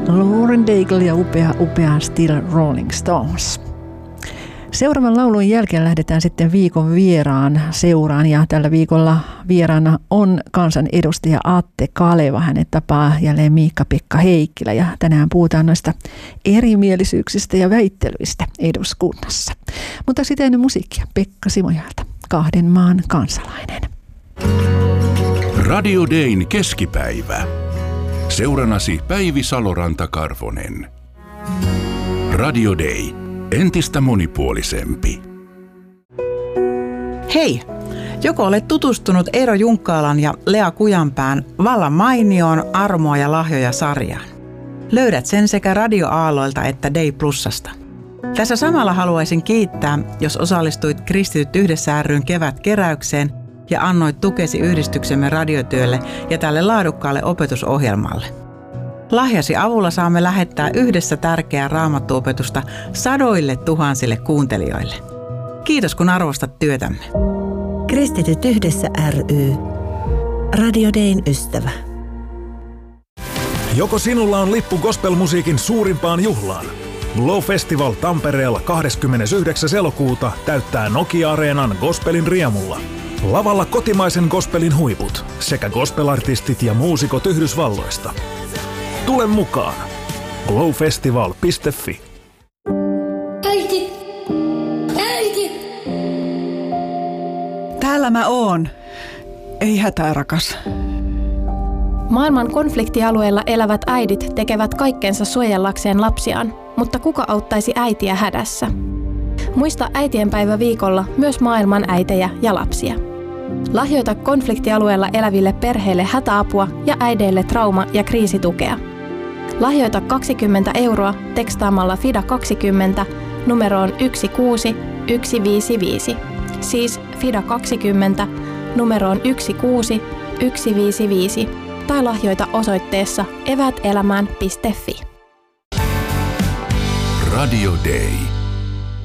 Lauren Daigle ja upea Still Rolling Stones. Seuraavan laulun jälkeen lähdetään sitten viikon vieraan seuraan ja tällä viikolla vieraana on kansanedustaja Atte Kaleva. Hänet tapaa jälleen Miikka-Pekka Heikkilä ja tänään puhutaan noista erimielisyyksistä ja väittelyistä eduskunnassa. Mutta sitten ennen musiikkia Pekka Simojoelta, Kahden maan kansalainen. Radio Dayn keskipäivä. Seuranasi Päivi Saloranta-Karvonen. Radio Day. Entistä monipuolisempi. Hei! Joko olet tutustunut Eero Junkkaalan ja Lea Kujanpään Vallan mainioon armoa ja lahjoja -sarjaan? Löydät sen sekä Radio Aalloilta että Day Plusasta. Tässä samalla haluaisin kiittää, jos osallistuit Kristityt yhdessä ry:n kevätkeräykseen ja annoit tukesi yhdistyksemme radiotyölle ja tälle laadukkaalle opetusohjelmalle. Lahjasi avulla saamme lähettää yhdessä tärkeää raamattuopetusta sadoille tuhansille kuuntelijoille. Kiitos kun arvostat työtämme. Kristityt yhdessä ry. Radio Dayn ystävä. Joko sinulla on lippu gospelmusiikin suurimpaan juhlaan? Glow Festival Tampereella 29. elokuuta täyttää Nokia-areenan gospelin riemulla. Lavalla kotimaisen gospelin huiput sekä gospelartistit ja muusikot Yhdysvalloista. Tule mukaan. glowfestival.fi. Äiti! Äiti! Täällä mä oon. Ei hätää, rakas. Maailman konfliktialueella elävät äidit tekevät kaikkensa suojellakseen lapsiaan, mutta kuka auttaisi äitiä hädässä? Muista äitienpäivä viikolla myös maailman äitejä ja lapsia. Lahjoita konfliktialueella eläville perheille hätäapua ja äideille trauma- ja kriisitukea. Lahjoita 20 € tekstaamalla FIDA20 numeroon 16155, siis FIDA20 numeroon 16155 tai lahjoita osoitteessa evätelämään.fi. Radio Day.